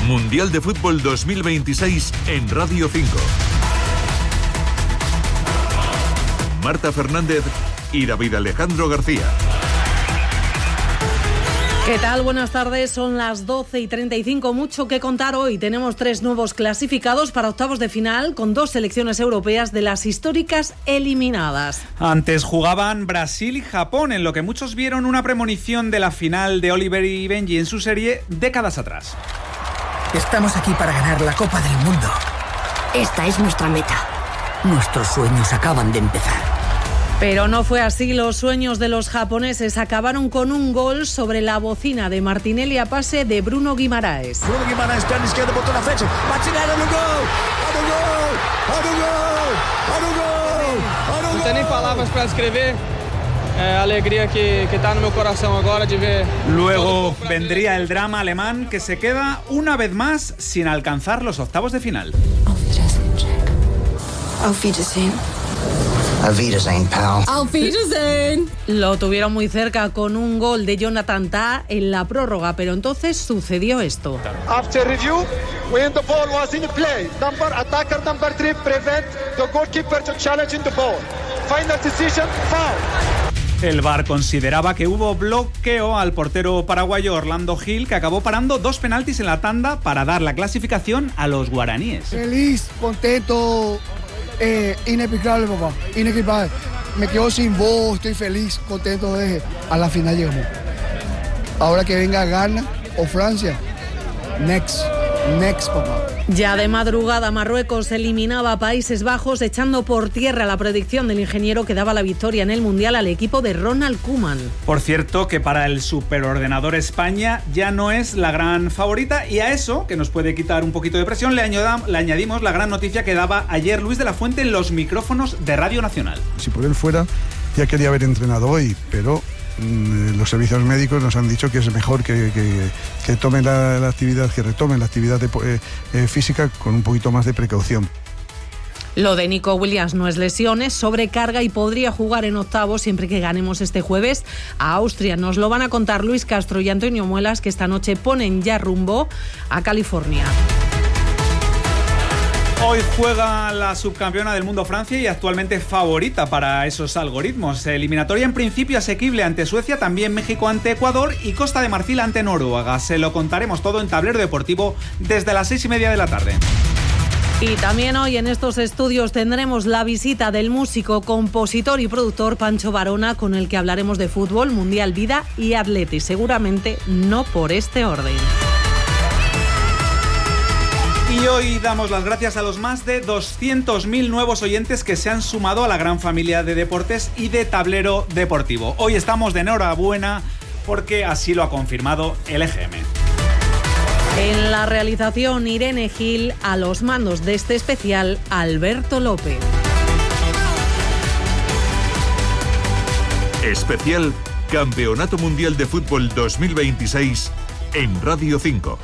Mundial de Fútbol 2026 en Radio 5. Marta Fernández y David Alejandro García. ¿Qué tal? Buenas tardes, son las 12:35, mucho que contar hoy. Tenemos 3 nuevos clasificados para octavos de final con 2 selecciones europeas de las históricas eliminadas. Antes jugaban Brasil y Japón, en lo que muchos vieron una premonición de la final de Oliver y Benji en su serie décadas atrás. Estamos aquí para ganar la Copa del Mundo. Esta es nuestra meta. Nuestros sueños acaban de empezar. Pero no fue así, los sueños de los japoneses acabaron con un gol sobre la bocina de Martinelli a pase de Bruno Guimaraes. Bruno Guimaraes, perna esquerda, botou na frente, Martinelli no gol! Olha o gol! Olha o gol! Olha o gol! Olha o gol! Não tenho nem palavras para descrever a alegría que está no meu coração agora de ver. Luego vendría el drama alemán que se queda una vez más sin alcanzar los octavos de final. Auf Wiedersehen. Auf Wiedersehen, pal. Auf Wiedersehen. Lo tuvieron muy cerca con un gol de Jonathan Tah en la prórroga, pero entonces sucedió esto. After review, when the ball was in play, attacker number 3 prevent the goalkeeper to challenge the ball. Final decision, foul. El VAR consideraba que hubo bloqueo al portero paraguayo Orlando Gil, que acabó parando 2 penaltis en la tanda para dar la clasificación a los guaraníes. Feliz, contento, inexplicable, papá, inexplicable. Me quedo sin voz, estoy feliz, contento de a la final llegamos. Ahora que venga Ghana o Francia, next, papá. Ya de madrugada, Marruecos eliminaba a Países Bajos echando por tierra la predicción del ingeniero que daba la victoria en el Mundial al equipo de Ronald Koeman. Por cierto, que para el superordenador España ya no es la gran favorita, y a eso, que nos puede quitar un poquito de presión, le añadimos la gran noticia que daba ayer Luis de la Fuente en los micrófonos de Radio Nacional. Si por él fuera, ya quería haber entrenado hoy, pero los servicios médicos nos han dicho que es mejor que tomen la actividad, que retomen la actividad física con un poquito más de precaución. Lo de Nico Williams no es lesión, es sobrecarga y podría jugar en octavos siempre que ganemos este jueves a Austria. Nos lo van a contar Luis Castro y Antonio Muelas, que esta noche ponen ya rumbo a California. Hoy juega la subcampeona del mundo Francia y actualmente favorita para esos algoritmos. Eliminatoria en principio asequible ante Suecia, también México ante Ecuador y Costa de Marfil ante Noruega. Se lo contaremos todo en Tablero Deportivo desde las 6:30 de la tarde. Y también hoy en estos estudios tendremos la visita del músico, compositor y productor Pancho Varona, con el que hablaremos de fútbol, mundial, vida y atleti. Seguramente no por este orden. Y hoy damos las gracias a los más de 200.000 nuevos oyentes que se han sumado a la gran familia de deportes y de Tablero Deportivo. Hoy estamos de enhorabuena porque así lo ha confirmado el EGM. En la realización, Irene Gil, a los mandos de este especial, Alberto López. Especial Campeonato Mundial de Fútbol 2026 en Radio 5.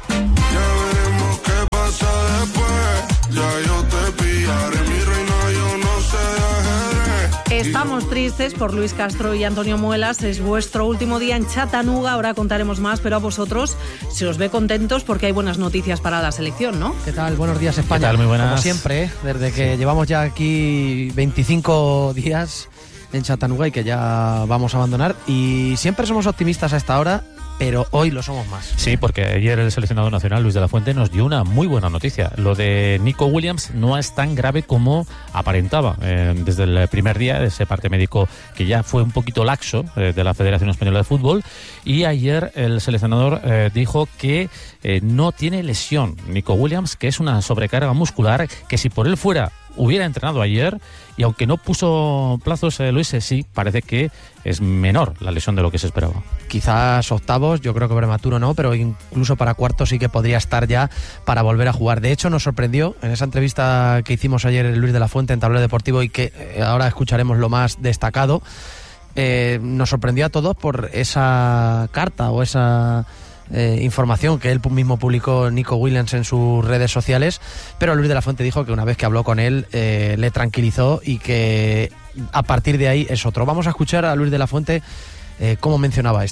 Estamos tristes por Luis Castro y Antonio Muelas. Es vuestro último día en Chattanooga. Ahora contaremos más, pero a vosotros se os ve contentos porque hay buenas noticias para la selección, ¿no? ¿Qué tal? Buenos días, España. ¿Qué tal? Muy buenas. Como siempre, desde que llevamos ya aquí 25 días en Chattanooga y que ya vamos a abandonar. Y siempre somos optimistas a esta hora, pero hoy lo somos más. Sí, porque ayer el seleccionador nacional, Luis de la Fuente, nos dio una muy buena noticia. Lo de Nico Williams no es tan grave como aparentaba desde el primer día, de ese parte médico que ya fue un poquito laxo de la Federación Española de Fútbol. Y ayer el seleccionador dijo que no tiene lesión Nico Williams, que es una sobrecarga muscular, que si por él fuera hubiera entrenado ayer, y aunque no puso plazos, Luis, sí, parece que es menor la lesión de lo que se esperaba. Quizás octavos, yo creo que prematuro no, pero incluso para cuartos sí que podría estar ya para volver a jugar. De hecho, nos sorprendió en esa entrevista que hicimos ayer Luis de la Fuente en Tablero Deportivo y que ahora escucharemos lo más destacado. Nos sorprendió a todos por esa carta o esa información que él mismo publicó, Nico Williams, en sus redes sociales, pero Luis de la Fuente dijo que una vez que habló con él le tranquilizó y que a partir de ahí es otro. Vamos a escuchar a Luis de la Fuente cómo mencionaba esto.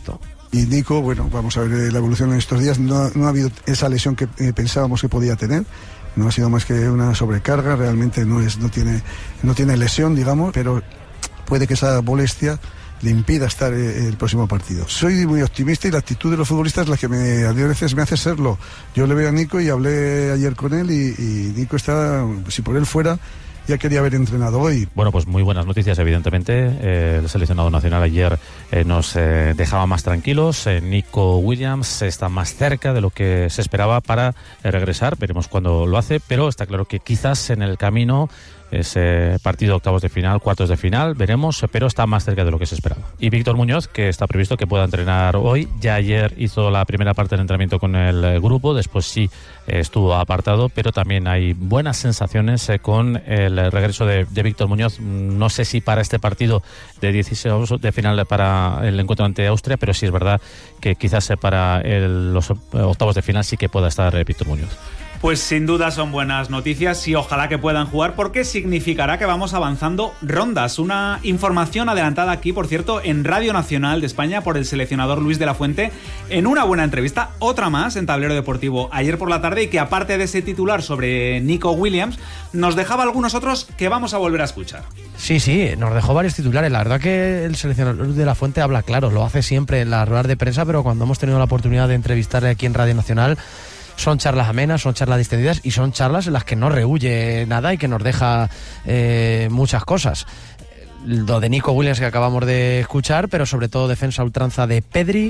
Y Nico, bueno, vamos a ver la evolución en estos días. No ha habido esa lesión que pensábamos que podía tener. No ha sido más que una sobrecarga. Realmente no tiene lesión, digamos, pero puede que esa molestia le impida estar el próximo partido. Soy muy optimista y la actitud de los futbolistas es la que a veces me hace serlo. Yo le veo a Nico y hablé ayer con él y Nico está, si por él fuera, ya quería haber entrenado hoy. Bueno, pues muy buenas noticias, evidentemente. El seleccionado nacional ayer nos dejaba más tranquilos. Nico Williams está más cerca de lo que se esperaba para regresar. Veremos cuándo lo hace, pero está claro que quizás en el camino ese partido octavos de final, cuartos de final, veremos, pero está más cerca de lo que se esperaba. Y Víctor Muñoz, que está previsto que pueda entrenar hoy, ya ayer hizo la primera parte del entrenamiento con el grupo, después sí estuvo apartado, pero también hay buenas sensaciones con el regreso de Víctor Muñoz. No sé si para este partido de 16 de final para el encuentro ante Austria, pero sí es verdad que quizás para los octavos de final sí que pueda estar Víctor Muñoz. Pues sin duda son buenas noticias y ojalá que puedan jugar, porque significará que vamos avanzando rondas. Una información adelantada aquí, por cierto, en Radio Nacional de España por el seleccionador Luis de la Fuente, en una buena entrevista, otra más en Tablero Deportivo ayer por la tarde, y que aparte de ese titular sobre Nico Williams, nos dejaba algunos otros que vamos a volver a escuchar. Sí, nos dejó varios titulares. La verdad que el seleccionador Luis de la Fuente habla claro, lo hace siempre en las ruedas de prensa, pero cuando hemos tenido la oportunidad de entrevistarle aquí en Radio Nacional, son charlas amenas, son charlas distendidas y son charlas en las que no rehúye nada y que nos deja muchas cosas. Lo de Nico Williams que acabamos de escuchar, pero sobre todo defensa a ultranza de Pedri,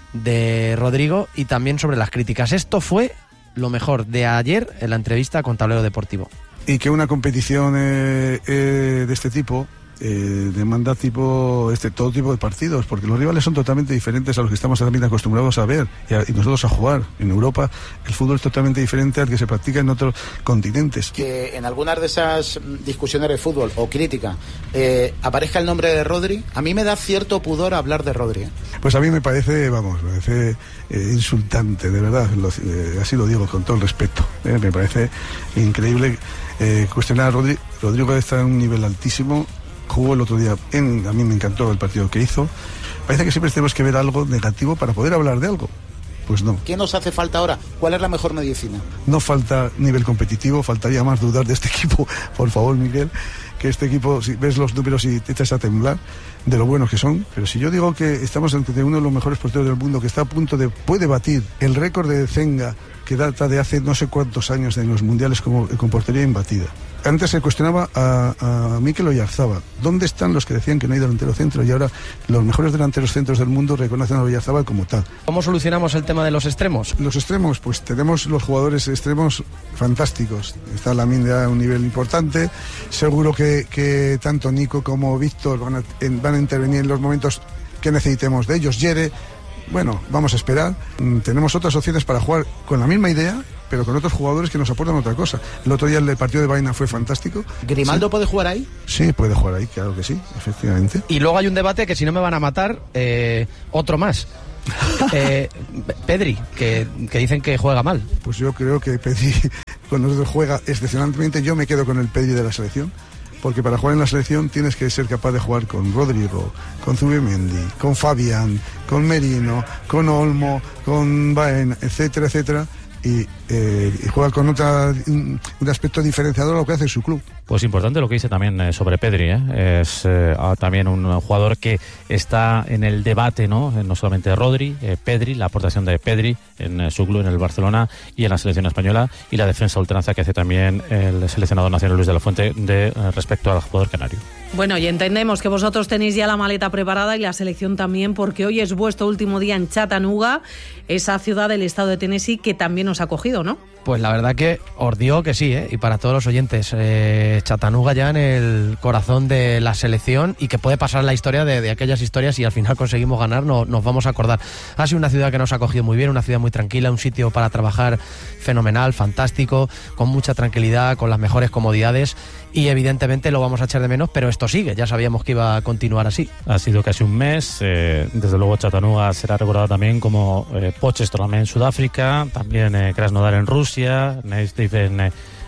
de Rodrigo, y también sobre las críticas. Esto fue lo mejor de ayer en la entrevista con Tablero Deportivo. Y que una competición de este tipo demanda todo tipo de partidos, porque los rivales son totalmente diferentes a los que estamos también acostumbrados a ver y nosotros a jugar. En Europa el fútbol es totalmente diferente al que se practica en otros continentes. Que en algunas de esas discusiones de fútbol o crítica aparezca el nombre de Rodri, a mí me da cierto pudor hablar de Rodri. Pues a mí me parece insultante, de verdad, así lo digo con todo el respeto. Me parece increíble cuestionar a Rodri. Rodrigo está en un nivel altísimo. Jugó el otro día, a mí me encantó el partido que hizo. Parece que siempre tenemos que ver algo negativo para poder hablar de algo. Pues no. ¿Qué nos hace falta ahora? ¿Cuál es la mejor medicina? No falta nivel competitivo, faltaría más dudar de este equipo, por favor, Miguel, que este equipo, si ves los números y te echas a temblar de lo buenos que son. Pero si yo digo que estamos ante uno de los mejores porteros del mundo, que está a punto puede batir el récord de Zenga, que data de hace no sé cuántos años en los mundiales con portería imbatida. Antes se cuestionaba a Mikel Oyarzabal. ¿Dónde están los que decían que no hay delantero centro? Y ahora los mejores delanteros centros del mundo reconocen a Oyarzabal como tal. ¿Cómo solucionamos el tema de los extremos? Los extremos, pues tenemos los jugadores extremos fantásticos. Está Lamine a un nivel importante. Seguro que tanto Nico como Víctor van a intervenir en los momentos que necesitemos de ellos. Yere, bueno, vamos a esperar. Tenemos otras opciones para jugar con la misma idea, pero con otros jugadores que nos aportan otra cosa. El otro día el partido de Baena fue fantástico. ¿Grimaldo ¿Sí? ¿Puede jugar ahí? Sí, puede jugar ahí, claro que sí, efectivamente. Y luego hay un debate que, si no me van a matar, otro más. Pedri, que dicen que juega mal. Pues yo creo que Pedri, cuando juega excepcionalmente, yo me quedo con el Pedri de la selección. Porque para jugar en la selección tienes que ser capaz de jugar con Rodrigo, con Zubimendi, con Fabián, con Merino, con Olmo, con Baena, etcétera, etcétera. Y juega con un aspecto diferenciador a lo que hace su club. Pues importante lo que dice también sobre Pedri, es también un jugador que está en el debate, no solamente Rodri, Pedri, la aportación de Pedri en su club, en el Barcelona y en la selección española, y la defensa ultranza que hace también el seleccionador nacional Luis de la Fuente respecto al jugador canario. Bueno, y entendemos que vosotros tenéis ya la maleta preparada y la selección también, porque hoy es vuestro último día en Chattanooga, esa ciudad del estado de Tennessee que también os ha acogido, ¿no? Pues la verdad que os digo que sí, y para todos los oyentes, Chattanooga ya en el corazón de la selección, y que puede pasar la historia de aquellas historias, y al final conseguimos ganar, nos vamos a acordar. Ha sido una ciudad que nos ha acogido muy bien, una ciudad muy tranquila, un sitio para trabajar fenomenal, fantástico, con mucha tranquilidad, con las mejores comodidades, y evidentemente lo vamos a echar de menos, pero esto sigue, ya sabíamos que iba a continuar así. Ha sido casi un mes, desde luego Chattanooga será recordado también como Potchefstroom en Sudáfrica, también Krasnodar en Rusia, Neystev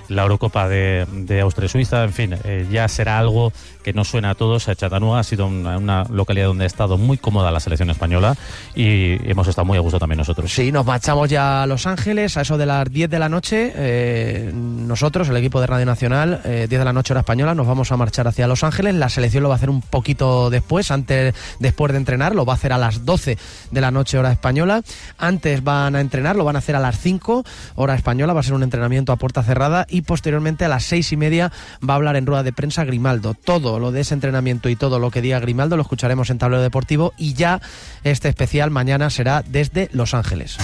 la Eurocopa de Austria-Suiza, en fin, ya será algo que nos suena a todos. Chattanooga ha sido una localidad donde ha estado muy cómoda la selección española y hemos estado muy a gusto también nosotros. Sí, nos marchamos ya a Los Ángeles a eso de las 10 de la noche. Nosotros, el equipo de Radio Nacional, 10 de la noche hora española, nos vamos a marchar hacia Los Ángeles. La selección lo va a hacer un poquito después de entrenar, lo va a hacer a las 12 de la noche hora española. Antes van a entrenar, lo van a hacer a las 5 hora española, va a ser un entrenamiento a puerta cerrada y posteriormente a las 6:30 va a hablar en rueda de prensa Grimaldo. Todo lo de ese entrenamiento y todo lo que diga Grimaldo lo escucharemos en Tablero Deportivo y ya este especial mañana será desde Los Ángeles.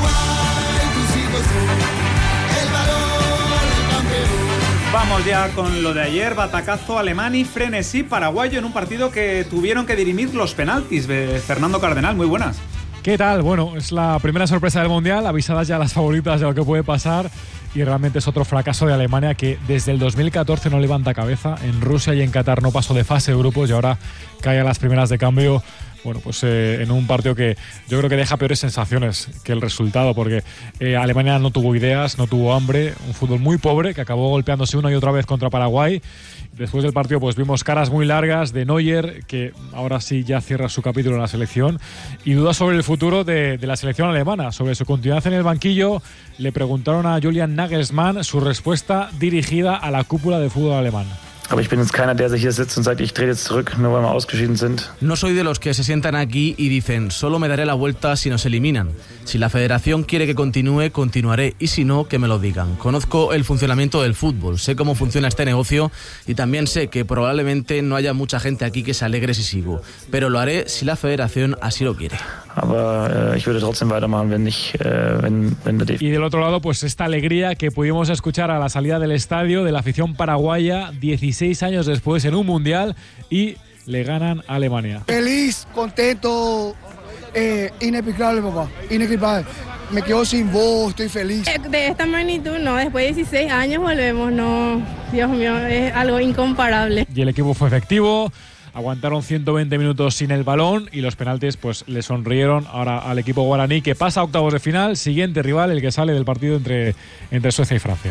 Vamos ya con lo de ayer, batacazo alemán y frenesí paraguayo en un partido que tuvieron que dirimir los penaltis. Fernando Cardenal, muy buenas. ¿Qué tal? Bueno, es la primera sorpresa del Mundial, avisadas ya las favoritas de lo que puede pasar y realmente es otro fracaso de Alemania que desde el 2014 no levanta cabeza. En Rusia y en Qatar no pasó de fase de grupos y ahora cae a las primeras de cambio. Bueno, pues en un partido que yo creo que deja peores sensaciones que el resultado, porque Alemania no tuvo ideas, no tuvo hambre, un fútbol muy pobre que acabó golpeándose una y otra vez contra Paraguay. Después del partido pues vimos caras muy largas de Neuer, que ahora sí ya cierra su capítulo en la selección, y dudas sobre el futuro de la selección alemana, sobre su continuidad en el banquillo. Le preguntaron a Julian Nagelsmann, su respuesta dirigida a la cúpula del fútbol alemán. Aber ich bin jetzt keiner, der sich hier sitzt und sagt, ich trete jetzt zurück, nur weil wir ausgeschieden sind. No soy de los que se sientan aquí y dicen, solo me daré la vuelta si nos eliminan. Si la federación quiere que continúe, continuaré, y si no, que me lo digan. Conozco el funcionamiento del fútbol, sé cómo funciona este negocio y también sé que probablemente no haya mucha gente aquí que se alegre si sigo, pero lo haré si la federación así lo quiere. Aber ich würde trotzdem weitermachen, wenn der DFB. Y del otro lado, pues esta alegría que pudimos escuchar a la salida del estadio de la afición paraguaya 16 años después en un mundial y le ganan a Alemania. Feliz, contento, inexplicable, papá, inexplicable. Me quedo sin voz, estoy feliz. De esta magnitud, no, después de 16 años volvemos, no, Dios mío, es algo incomparable. Y el equipo fue efectivo. Aguantaron 120 minutos sin el balón y los penaltis pues le sonrieron ahora al equipo guaraní, que pasa a octavos de final. Siguiente rival, el que sale del partido entre Suecia y Francia.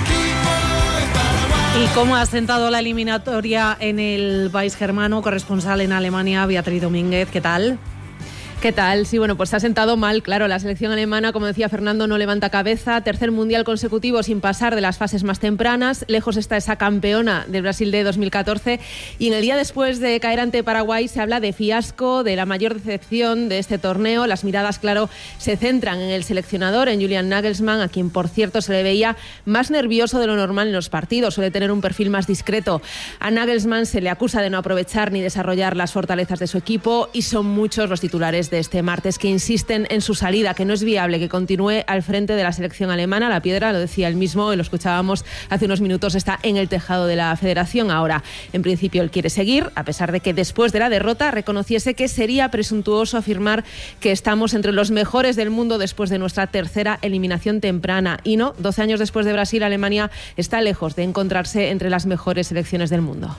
¿Y cómo ha sentado la eliminatoria en el país germano? Corresponsal en Alemania, Beatriz Domínguez, ¿qué tal? ¿Qué tal? Sí, bueno, pues se ha sentado mal, claro. La selección alemana, como decía Fernando, no levanta cabeza. Tercer mundial consecutivo sin pasar de las fases más tempranas. Lejos está esa campeona del Brasil de 2014. Y en el día después de caer ante Paraguay se habla de fiasco, de la mayor decepción de este torneo. Las miradas, claro, se centran en el seleccionador, en Julian Nagelsmann, a quien, por cierto, se le veía más nervioso de lo normal en los partidos. Suele tener un perfil más discreto. A Nagelsmann se le acusa de no aprovechar ni desarrollar las fortalezas de su equipo y son muchos los titulares de este martes que insisten en su salida, que no es viable que continúe al frente de la selección alemana. La piedra, lo decía él mismo, lo escuchábamos hace unos minutos, está en el tejado de la federación. Ahora, en principio, él quiere seguir, a pesar de que después de la derrota reconociese que sería presuntuoso afirmar que estamos entre los mejores del mundo después de nuestra tercera eliminación temprana. Y no, 12 años después de Brasil, Alemania está lejos de encontrarse entre las mejores selecciones del mundo.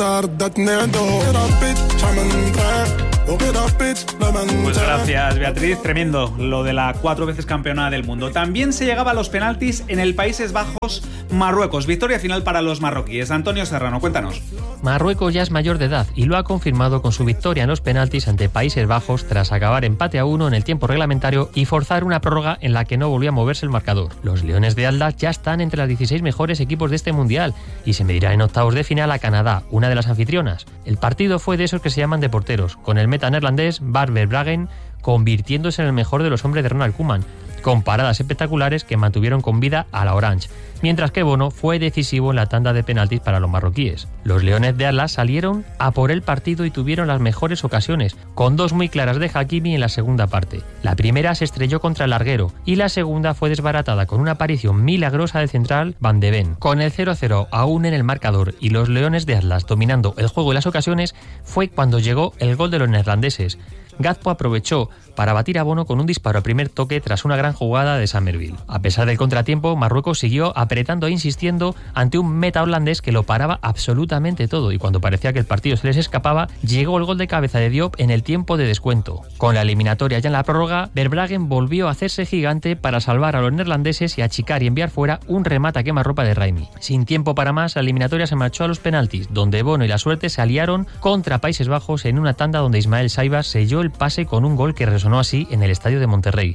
Pues gracias, Beatriz. Tremendo lo de la 4 veces campeona del mundo. También se llegaba a los penaltis en el Países Bajos, Marruecos. Victoria final para los marroquíes. Antonio Serrano, cuéntanos. Marruecos ya es mayor de edad y lo ha confirmado con su victoria en los penaltis ante Países Bajos tras acabar empate a 1 en el tiempo reglamentario y forzar una prórroga en la que no volvió a moverse el marcador. Los Leones de Al-Ahly ya están entre los 16 mejores equipos de este mundial y se medirá en octavos de final a Canadá, una de las anfitrionas. El partido fue de esos que se llaman de porteros, con el meta neerlandés Bart Verbruggen convirtiéndose en el mejor de los hombres de Ronald Koeman, con paradas espectaculares que mantuvieron con vida a la Orange, mientras que Bono fue decisivo en la tanda de penaltis para los marroquíes. Los Leones de Al-Ahly salieron a por el partido y tuvieron las mejores ocasiones, con dos muy claras de Hakimi en la segunda parte. La primera se estrelló contra el larguero y la segunda fue desbaratada con una aparición milagrosa del central Van de Ven. Con el 0-0 aún en el marcador y los Leones de Al-Ahly dominando el juego y las ocasiones, fue cuando llegó el gol de los neerlandeses. Gazpo aprovechó para batir a Bono con un disparo al primer toque tras una gran jugada de Summerville. A pesar del contratiempo, Marruecos siguió apretando e insistiendo ante un meta holandés que lo paraba absolutamente todo, y cuando parecía que el partido se les escapaba, llegó el gol de cabeza de Diop en el tiempo de descuento. Con la eliminatoria ya en la prórroga, Verbruggen volvió a hacerse gigante para salvar a los neerlandeses y achicar y enviar fuera un remate a quemarropa de Raimi. Sin tiempo para más, la eliminatoria se marchó a los penaltis, donde Bono y la suerte se aliaron contra Países Bajos en una tanda donde Ismael Saibas selló el pase con un gol que resonó así en el estadio de Monterrey.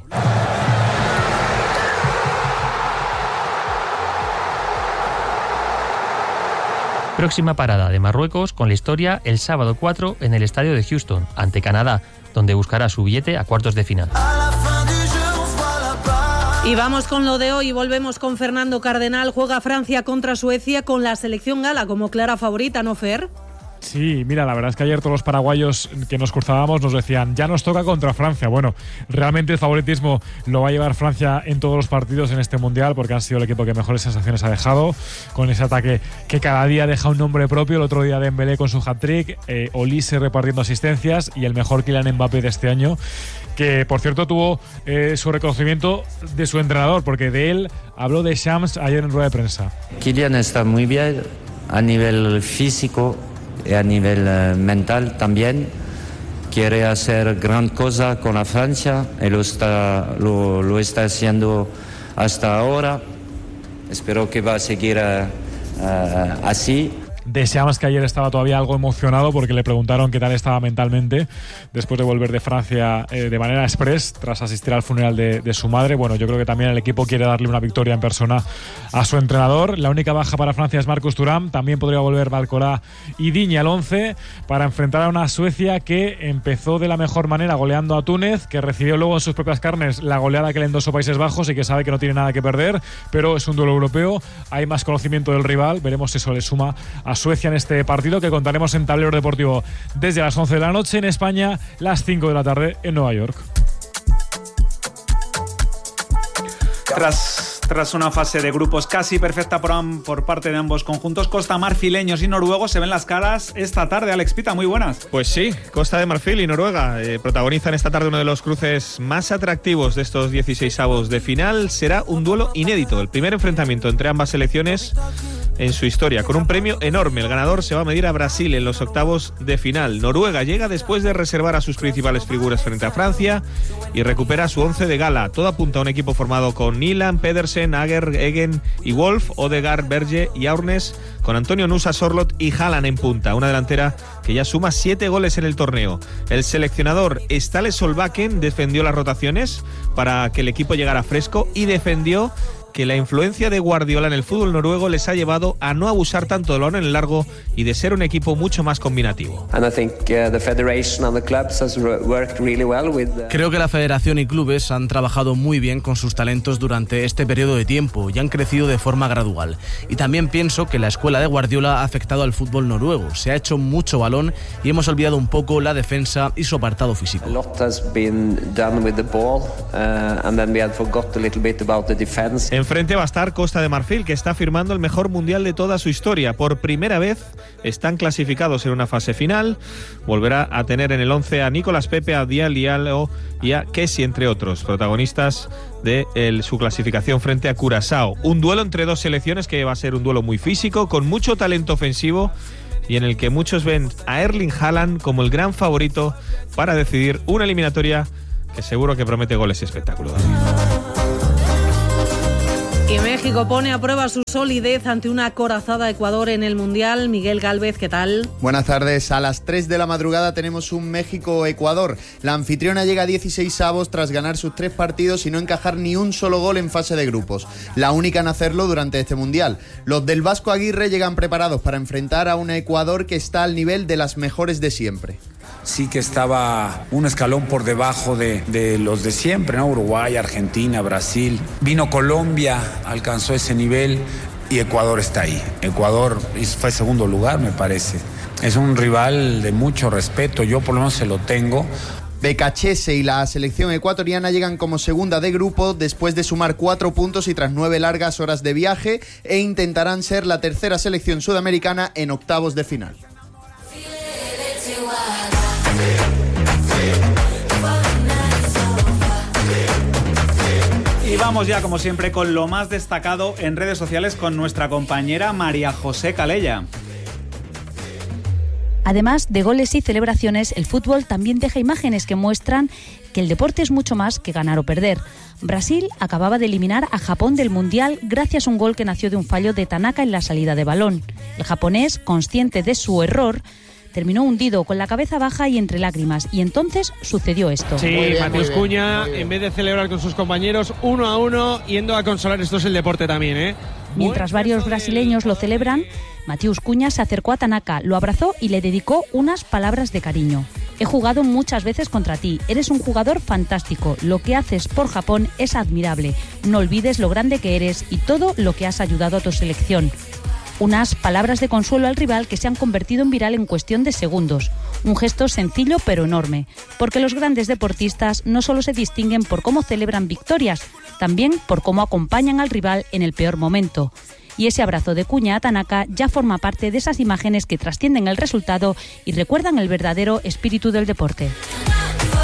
Próxima parada de Marruecos con la historia el sábado 4 en el estadio de Houston, ante Canadá, donde buscará su billete a cuartos de final. Y vamos con lo de hoy, volvemos con Fernando Cardenal. Juega Francia contra Suecia con la selección gala como clara favorita, ¿no, Fer? Sí, mira, la verdad es que ayer todos los paraguayos que nos cruzábamos nos decían, ya nos toca contra Francia. Bueno, realmente el favoritismo lo va a llevar Francia en todos los partidos en este Mundial, porque han sido el equipo que mejores sensaciones ha dejado, con ese ataque que cada día deja un nombre propio. El otro día Dembélé con su hat-trick, Olise repartiendo asistencias y el mejor Kylian Mbappé de este año, que por cierto tuvo su reconocimiento de su entrenador, porque de él habló de Shams ayer en rueda de prensa. Kylian está muy bien a nivel físico y a nivel mental también. Quiere hacer gran cosa con la Francia y lo está haciendo hasta ahora. Espero que va a seguir así. Deseamos que ayer estaba todavía algo emocionado porque le preguntaron qué tal estaba mentalmente después de volver de Francia de manera express tras asistir al funeral de su madre. Bueno, yo creo que también el equipo quiere darle una victoria en persona a su entrenador. La única baja para Francia es Marcus Thuram. También podría volver Barcola y Digne al 11 para enfrentar a una Suecia que empezó de la mejor manera goleando a Túnez, que recibió luego en sus propias carnes la goleada que le endosó Países Bajos y que sabe que no tiene nada que perder, pero es un duelo europeo, hay más conocimiento del rival. Veremos si eso le suma a Suecia en este partido que contaremos en Tablero Deportivo desde las 11 de la noche en España, las 5 de la tarde en Nueva York. Tras una fase de grupos casi perfecta por parte de ambos conjuntos, costamarfileños y noruegos se ven las caras esta tarde. Alex Pita, muy buenas. Pues sí, Costa de Marfil y Noruega protagonizan esta tarde uno de los cruces más atractivos de estos 16avos de final. Será un duelo inédito, el primer enfrentamiento entre ambas selecciones en su historia, con un premio enorme. El ganador se va a medir a Brasil en los octavos de final. Noruega llega después de reservar a sus principales figuras frente a Francia y recupera su 11 de gala. Todo apunta a un equipo formado con Nyland, Pedersen, Ager, Eggen y Wolf, Odegaard, Berge y Aurnes, con Antonio Nusa, Sorloth y Haaland en punta. Una delantera que ya suma 7 goles en el torneo. El seleccionador Ståle Solbakken defendió las rotaciones para que el equipo llegara fresco y defendió que la influencia de Guardiola en el fútbol noruego les ha llevado a no abusar tanto del balón en el largo y de ser un equipo mucho más combinativo. Creo que la federación y clubes han trabajado muy bien con sus talentos durante este periodo de tiempo y han crecido de forma gradual. Y también pienso que la escuela de Guardiola ha afectado al fútbol noruego. Se ha hecho mucho balón y hemos olvidado un poco la defensa y su apartado físico. Enfrente va a estar Costa de Marfil, que está firmando el mejor mundial de toda su historia. Por primera vez están clasificados en una fase final. Volverá a tener en el 11 a Nicolás Pepe, a Diallo y a Kessie, entre otros, protagonistas de su clasificación frente a Curazao. Un duelo entre dos selecciones que va a ser un duelo muy físico, con mucho talento ofensivo y en el que muchos ven a Erling Haaland como el gran favorito para decidir una eliminatoria que seguro que promete goles y espectáculo. Y México pone a prueba su solidez ante una acorazada Ecuador en el Mundial. Miguel Gálvez, ¿qué tal? Buenas tardes. A las 3 de la madrugada tenemos un México-Ecuador. La anfitriona llega a 16avos tras ganar sus 3 partidos y no encajar ni un solo gol en fase de grupos. La única en hacerlo durante este Mundial. Los del Vasco Aguirre llegan preparados para enfrentar a un Ecuador que está al nivel de las mejores de siempre. Sí que estaba un escalón por debajo de los de siempre, ¿no? Uruguay, Argentina, Brasil. Vino Colombia, alcanzó ese nivel y Ecuador está ahí. Ecuador fue segundo lugar, me parece. Es un rival de mucho respeto, yo por lo menos se lo tengo. Becachese y la selección ecuatoriana llegan como segunda de grupo después de sumar 4 puntos y tras 9 largas horas de viaje e intentarán ser la tercera selección sudamericana en octavos de final. Y vamos ya, como siempre, con lo más destacado en redes sociales con nuestra compañera María José Calella. Además de goles y celebraciones, el fútbol también deja imágenes que muestran que el deporte es mucho más que ganar o perder. Brasil acababa de eliminar a Japón del Mundial gracias a un gol que nació de un fallo de Tanaka en la salida de balón. El japonés, consciente de su error, terminó hundido, con la cabeza baja y entre lágrimas. Y entonces sucedió esto. Sí, Mateus Cunha, en vez de celebrar con sus compañeros 1-1, yendo a consolar. Esto es el deporte también, ¿eh? Mientras varios brasileños lo celebran, Mateus Cunha se acercó a Tanaka, lo abrazó y le dedicó unas palabras de cariño. He jugado muchas veces contra ti, eres un jugador fantástico, lo que haces por Japón es admirable, no olvides lo grande que eres y todo lo que has ayudado a tu selección. Unas palabras de consuelo al rival que se han convertido en viral en cuestión de segundos. Un gesto sencillo pero enorme, porque los grandes deportistas no solo se distinguen por cómo celebran victorias, también por cómo acompañan al rival en el peor momento. Y ese abrazo de Cunha a Tanaka ya forma parte de esas imágenes que trascienden el resultado y recuerdan el verdadero espíritu del deporte.